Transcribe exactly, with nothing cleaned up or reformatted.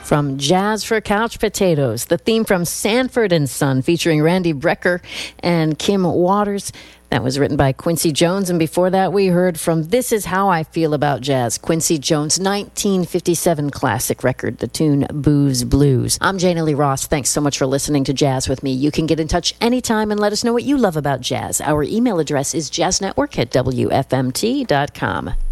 from Jazz for Couch Potatoes, the theme from Sanford and Son featuring Randy Brecker and Kim Waters. That was written by Quincy Jones. And before that, we heard from This Is How I Feel About Jazz, Quincy Jones' nineteen fifty-seven classic record, the tune Booze Blues. I'm Jana Lee Ross. Thanks so much for listening to Jazz with me. You can get in touch anytime and let us know what you love about jazz. Our email address is jazznetwork at w f m t dot com.